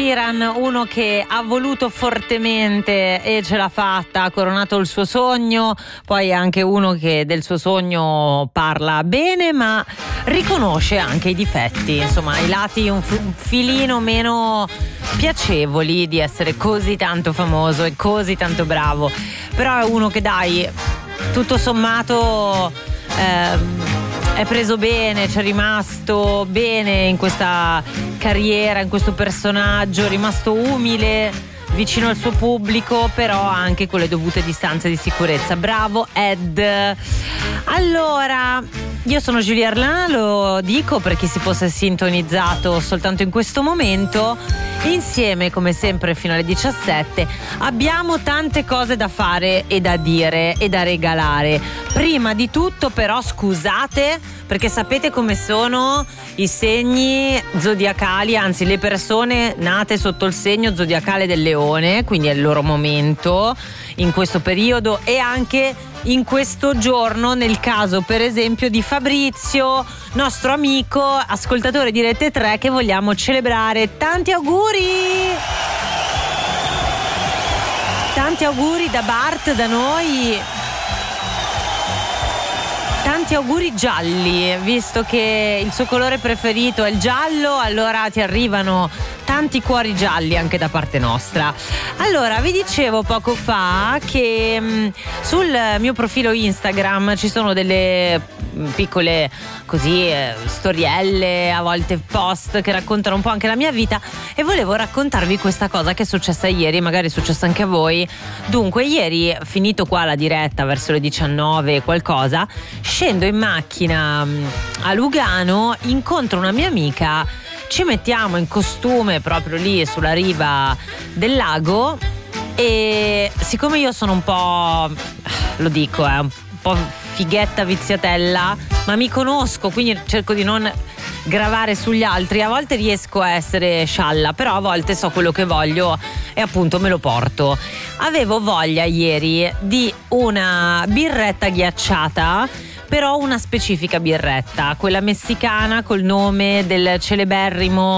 Sheeran, uno che ha voluto fortemente e ce l'ha fatta, ha coronato il suo sogno, poi anche uno che del suo sogno parla bene ma riconosce anche i difetti, insomma i lati un filino meno piacevoli di essere così tanto famoso e così tanto bravo, però è uno che dai, tutto sommato è preso bene, c'è rimasto bene in questa carriera, in questo personaggio, è rimasto umile, vicino al suo pubblico, però anche con le dovute distanze di sicurezza. Bravo Ed. Allora, io sono Giulia Arlà, lo dico per chi si fosse sintonizzato soltanto in questo momento. Insieme, come sempre, fino alle 17 abbiamo tante cose da fare e da dire e da regalare. Prima di tutto, però, scusate, perché sapete come sono i segni zodiacali, anzi le persone nate sotto il segno zodiacale del leone, quindi è il loro momento in questo periodo e anche in questo giorno, nel caso per esempio di Fabrizio, nostro amico ascoltatore di Rete 3, che vogliamo celebrare. Tanti auguri da Bart, da noi. Tanti auguri gialli, visto che il suo colore preferito è il giallo, allora ti arrivano tanti cuori gialli anche da parte nostra. Allora, vi dicevo poco fa che sul mio profilo Instagram ci sono delle piccole così storielle, a volte post che raccontano un po' anche la mia vita, e volevo raccontarvi questa cosa che è successa ieri, magari è successa anche a voi. Dunque, ieri, finito qua la diretta verso le 19 e qualcosa, scendo in macchina a Lugano, incontro una mia amica, ci mettiamo in costume proprio lì sulla riva del lago e siccome io sono un po', lo dico, un po' fighetta viziatella, ma mi conosco, quindi cerco di non gravare sugli altri. A volte riesco a essere scialla, però a volte so quello che voglio e appunto me lo porto. Avevo voglia ieri di una birretta ghiacciata, però una specifica birretta, quella messicana col nome del celeberrimo